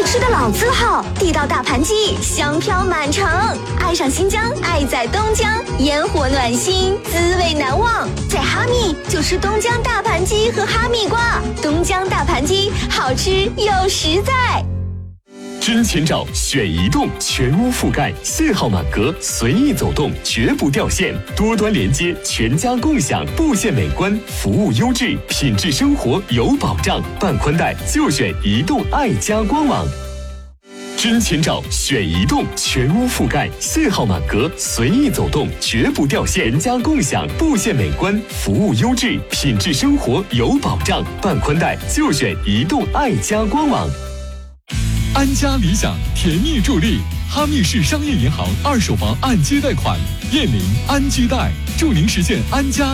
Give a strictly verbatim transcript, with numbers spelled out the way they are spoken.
吃的老字号，地道大盘鸡，香飘满城。爱上新疆，爱在东江，烟火暖心，滋味难忘。在哈密就吃东江大盘鸡和哈密瓜，东江大盘鸡好吃又实在。 真前照选移动，全屋覆盖，信号满格，随意走动，绝不掉线，多端连接，全家共享，布线美观，服务优质，品质生活有保障。办宽带就选移动爱家官网。真前照选移动，全屋覆盖，信号满格，随意走动，绝不掉线，全家共享，布线美观，服务优质，品质生活有保障。办宽带就选移动爱家官网。 安家理想甜蜜助力，哈密市商业银行二手房按揭贷款，燕宁安居贷，助您实现安家。